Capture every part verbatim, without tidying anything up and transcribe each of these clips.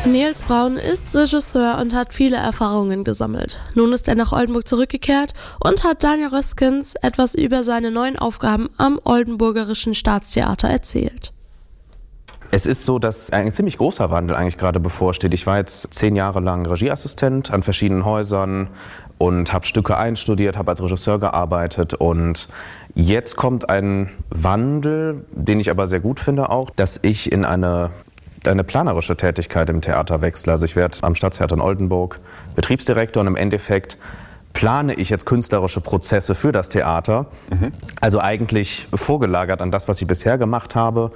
Nils Braun ist Regisseur und hat viele Erfahrungen gesammelt. Nun ist er nach Oldenburg zurückgekehrt und hat Daniel Röskens etwas über seine neuen Aufgaben am Oldenburgerischen Staatstheater erzählt. Es ist so, dass ein ziemlich großer Wandel eigentlich gerade bevorsteht. Ich war jetzt zehn Jahre lang Regieassistent an verschiedenen Häusern und habe Stücke einstudiert, habe als Regisseur gearbeitet. Und jetzt kommt ein Wandel, den ich aber sehr gut finde auch, dass ich in eine, eine planerische Tätigkeit im Theater wechsle. Also ich werde am Staatstheater in Oldenburg Betriebsdirektor und im Endeffekt plane ich jetzt künstlerische Prozesse für das Theater. Mhm. Also eigentlich vorgelagert an das, was ich bisher gemacht habe.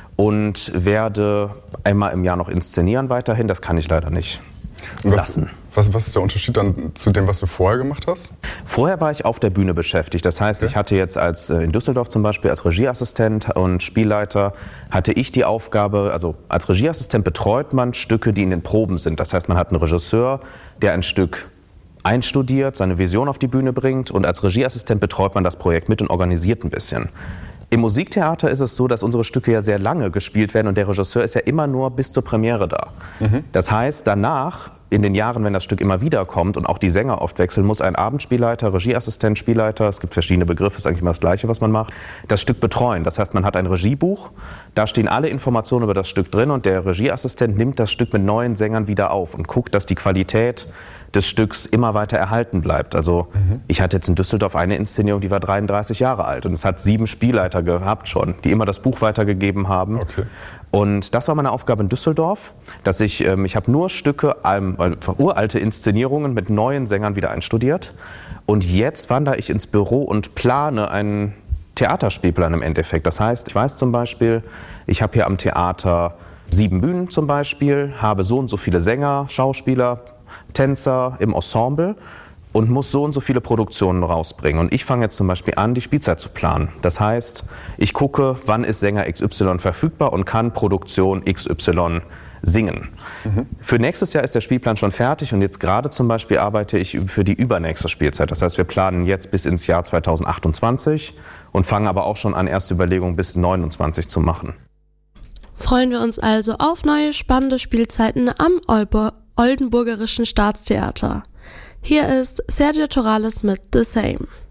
Und werde einmal im Jahr noch inszenieren weiterhin. Das kann ich leider nicht was, lassen. Was, was ist der Unterschied dann zu dem, was du vorher gemacht hast? Vorher war ich auf der Bühne beschäftigt. Das heißt, okay. ich hatte jetzt als in Düsseldorf zum Beispiel als Regieassistent und Spielleiter hatte ich die Aufgabe, also als Regieassistent betreut man Stücke, die in den Proben sind. Das heißt, man hat einen Regisseur, der ein Stück einstudiert, seine Vision auf die Bühne bringt und als Regieassistent betreut man das Projekt mit und organisiert ein bisschen. Im Musiktheater ist es so, dass unsere Stücke ja sehr lange gespielt werden und der Regisseur ist ja immer nur bis zur Premiere da. Mhm. Das heißt, danach, in den Jahren, wenn das Stück immer wieder kommt und auch die Sänger oft wechseln, muss ein Abendspielleiter, Regieassistent, Spielleiter, es gibt verschiedene Begriffe, ist eigentlich immer das Gleiche, was man macht, das Stück betreuen. Das heißt, man hat ein Regiebuch, da stehen alle Informationen über das Stück drin und der Regieassistent nimmt das Stück mit neuen Sängern wieder auf und guckt, dass die Qualität des Stücks immer weiter erhalten bleibt. Also mhm. ich hatte jetzt in Düsseldorf eine Inszenierung, die war dreiunddreißig Jahre alt und es hat sieben Spielleiter gehabt schon, die immer das Buch weitergegeben haben. Okay. Und das war meine Aufgabe in Düsseldorf, dass ich, ähm, ich habe nur Stücke, ähm, uralte Inszenierungen mit neuen Sängern wieder einstudiert und jetzt wandere ich ins Büro und plane einen Theaterspielplan im Endeffekt. Das heißt, ich weiß zum Beispiel, ich habe hier am Theater sieben Bühnen zum Beispiel, habe so und so viele Sänger, Schauspieler, Tänzer im Ensemble und muss so und so viele Produktionen rausbringen. Und ich fange jetzt zum Beispiel an, die Spielzeit zu planen. Das heißt, ich gucke, wann ist Sänger X Y verfügbar und kann Produktion X Y singen. Mhm. Für nächstes Jahr ist der Spielplan schon fertig und jetzt gerade zum Beispiel arbeite ich für die übernächste Spielzeit. Das heißt, wir planen jetzt bis ins Jahr zweitausendachtundzwanzig und fangen aber auch schon an, erste Überlegungen bis neunundzwanzig zu machen. Freuen wir uns also auf neue spannende Spielzeiten am Oldenburg Oldenburgerischen Staatstheater. Hier ist Sergio Torales mit The Same.